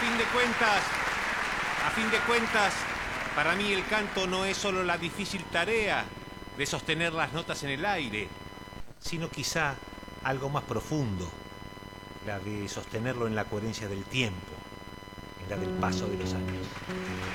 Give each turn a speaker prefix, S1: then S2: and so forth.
S1: A fin de cuentas, para mí el canto no es solo la difícil tarea de sostener las notas en el aire, sino quizá algo más profundo, la de sostenerlo en la coherencia del tiempo, en la del paso de los años.